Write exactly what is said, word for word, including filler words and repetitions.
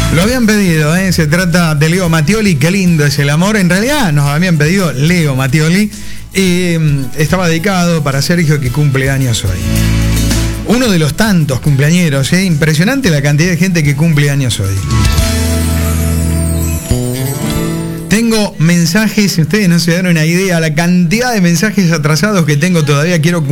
Lo habían pedido, ¿eh? Se trata de Leo Mattioli, qué lindo es el amor. En realidad nos habían pedido Leo Mattioli. Eh, estaba dedicado para Sergio, que cumple años hoy. Uno de los tantos cumpleañeros, ¿eh? Impresionante la cantidad de gente que cumple años hoy. Tengo mensajes, ustedes no se dan una idea, la cantidad de mensajes atrasados que tengo todavía. Quiero